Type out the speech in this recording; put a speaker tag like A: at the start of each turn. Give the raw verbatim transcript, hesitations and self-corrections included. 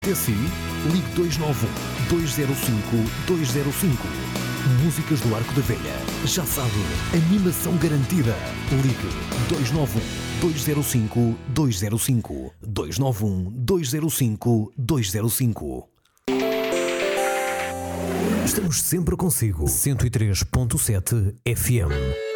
A: T C I, ligue dois nove um, dois zero cinco, dois zero cinco. Músicas do Arco da Velha. Já sabe, animação garantida. Ligue dois nove um, dois zero cinco, dois zero cinco. dois nove um, dois zero cinco, dois zero cinco. Estamos sempre consigo. cento e três ponto sete F M.